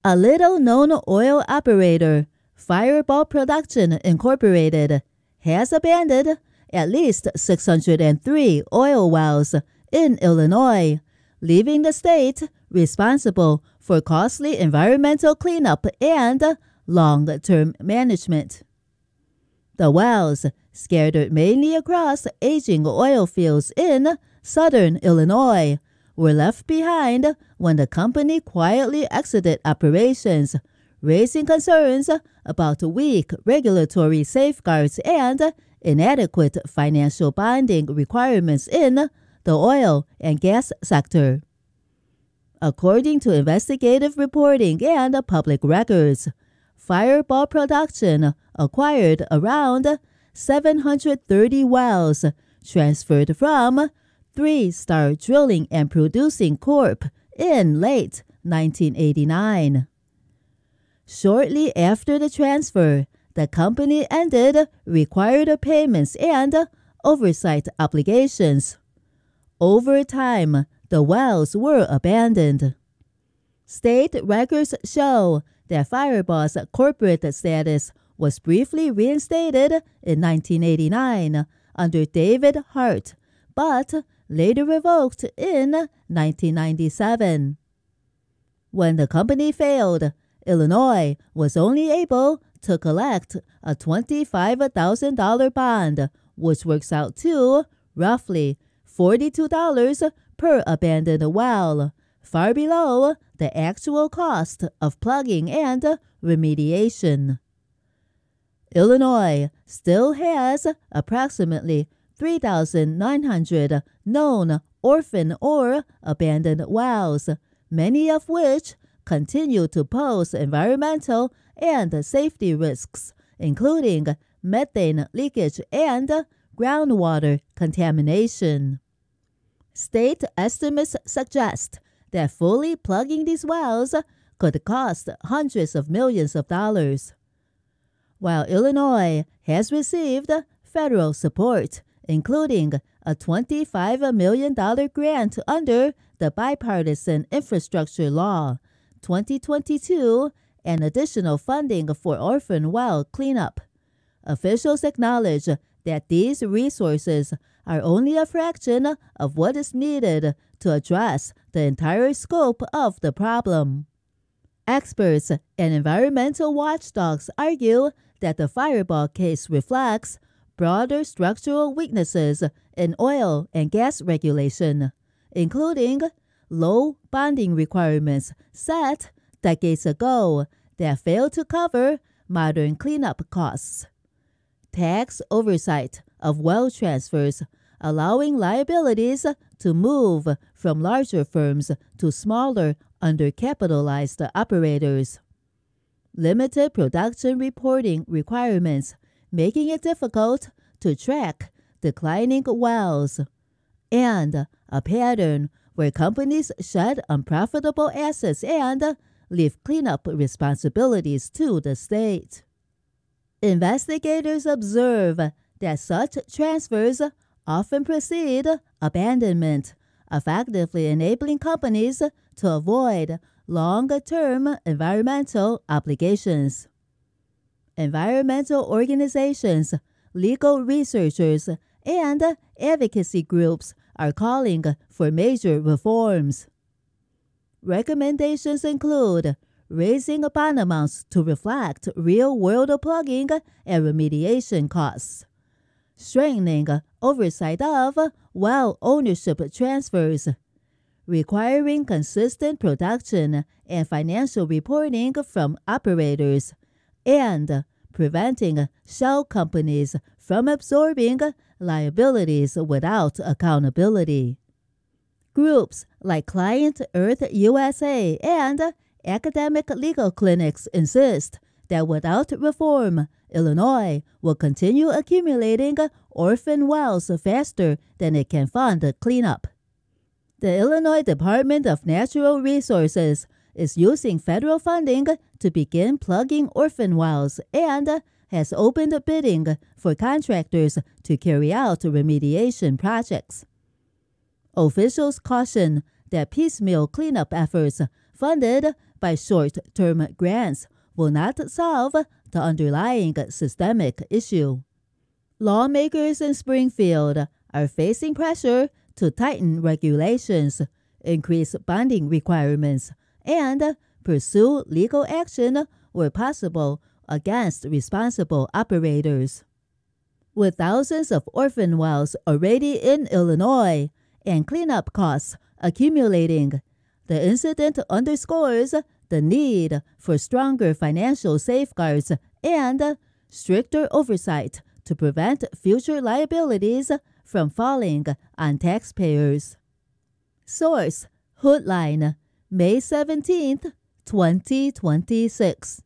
A little-known oil operator, Fireball Production Incorporated, has abandoned at least 603 oil wells in Illinois, leaving the state responsible for costly environmental cleanup and long-term management. The wells, scattered mainly across aging oil fields in southern Illinois, were left behind when the company quietly exited operations, raising concerns about weak regulatory safeguards and inadequate financial bonding requirements in the oil and gas sector. According to investigative reporting and public records, Fireball Production acquired around 730 wells transferred from 3-Star Drilling and Producing Corp. In late 1989. Shortly after the transfer, the company ended required payments and oversight obligations. Over time, the wells were abandoned. State records show that Fireball's corporate status was briefly reinstated in 1989 under David Hart, but later revoked in 1997. When the company failed, Illinois was only able to collect a $25,000 bond, which works out to roughly $42 per abandoned well, far below the actual cost of plugging and remediation. Illinois still has approximately 3,900 known orphan or abandoned wells, many of which continue to pose environmental and safety risks, including methane leakage and groundwater contamination. State estimates suggest that fully plugging these wells could cost hundreds of millions of dollars. While Illinois has received federal support, including a $25 million grant under the Bipartisan Infrastructure Law 2022 and additional funding for orphan well cleanup. Officials acknowledge that these resources are only a fraction of what is needed to address the entire scope of the problem. Experts and environmental watchdogs argue that the Fireball case reflects broader structural weaknesses in oil and gas regulation, including low bonding requirements set decades ago that fail to cover modern cleanup costs, tax oversight of well transfers, allowing liabilities to move from larger firms to smaller, undercapitalized operators, limited production reporting requirements, making it difficult to track declining wells, and a pattern where companies shed unprofitable assets and leave cleanup responsibilities to the state. Investigators observe that such transfers often precede abandonment, effectively enabling companies to avoid long-term environmental obligations. Environmental organizations, legal researchers, and advocacy groups are calling for major reforms. Recommendations include raising bond amounts to reflect real-world plugging and remediation costs, strengthening oversight of well ownership transfers, requiring consistent production and financial reporting from operators, and preventing shell companies from absorbing liabilities without accountability. Groups like Client Earth USA and academic legal clinics insist that without reform, Illinois will continue accumulating orphan wells faster than it can fund cleanup. The Illinois Department of Natural Resources is using federal funding to begin plugging orphan wells and has opened bidding for contractors to carry out remediation projects. Officials caution that piecemeal cleanup efforts funded by short-term grants will not solve the underlying systemic issue. Lawmakers in Springfield are facing pressure to tighten regulations, increase bonding requirements, and pursue legal action where possible against responsible operators. With thousands of orphan wells already in Illinois and cleanup costs accumulating, the incident underscores the need for stronger financial safeguards and stricter oversight to prevent future liabilities from falling on taxpayers. Source: Hoodline, May 17, 2026.